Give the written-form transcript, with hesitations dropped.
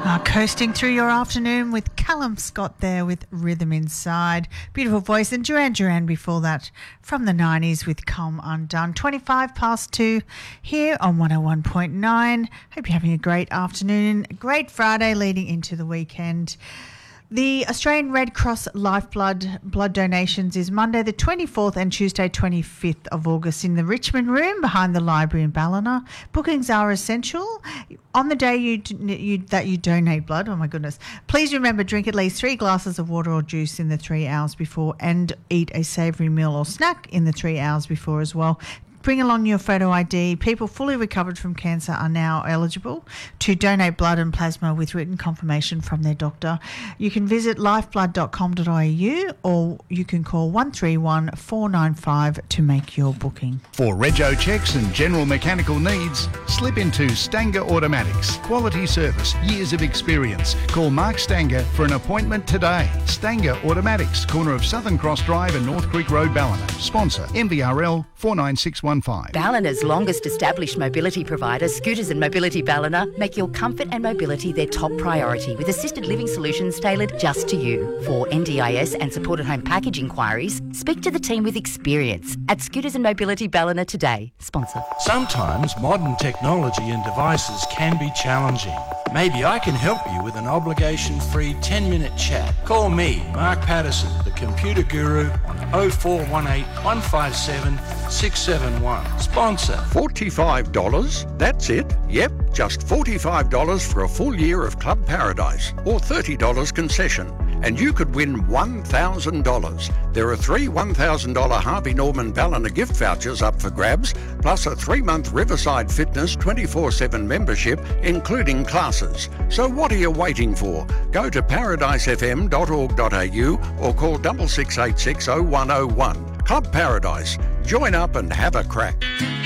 Coasting through your afternoon with Callum Scott there with Rhythm Inside. Beautiful voice. And Duran Duran before that from the 90s with Come Undone. 25 past 2 here on 101.9. Hope you're having a great afternoon. A great Friday leading into the weekend. The Australian Red Cross Lifeblood blood donations is Monday the 24th and Tuesday 25th of August in the Richmond Room behind the library in Ballina. Bookings are essential. On the day that you donate blood, oh my goodness, please remember drink at least 3 glasses of water or juice in the 3 hours before and eat a savoury meal or snack in the 3 hours before as well. Bring along your photo ID. People fully recovered from cancer are now eligible to donate blood and plasma with written confirmation from their doctor. You can visit lifeblood.com.au or you can call 131 495 to make your booking. For rego checks and general mechanical needs, slip into Stanger Automatics. Quality service, years of experience. Call Mark Stanger for an appointment today. Stanger Automatics, corner of Southern Cross Drive and North Creek Road, Ballina. Sponsor MVRL 49615. Ballina's longest established mobility provider, Scooters and Mobility Ballina, make your comfort and mobility their top priority with assisted living solutions tailored just to you. For NDIS and supported home package inquiries, speak to the team with experience at Scooters and Mobility Ballina today. Sponsor. Sometimes modern technology and devices can be challenging. Maybe I can help you with an obligation-free 10-minute chat. Call me, Mark Patterson, the computer guru, on 0418 157 671. Sponsor. $45? That's it? Yep, just $45 for a full year of Club Paradise, or $30 concession. And you could win $1,000. There are 3 $1,000 Harvey Norman Ballina gift vouchers up for grabs, plus a 3-month Riverside Fitness 24/7 membership, including classes. So what are you waiting for? Go to paradisefm.org.au or call 6686 0101. Club Paradise. Join up and have a crack.